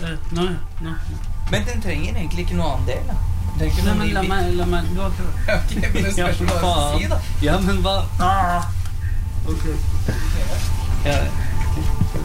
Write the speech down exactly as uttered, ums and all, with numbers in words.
Nå, nå. Men den trenger egentlig ikke noe annen del, da. Nei, men la meg, la meg, du har prøvd. Ok, men det spørs hva du skal si, da. Ja, men hva? Ah! Ok. Ja.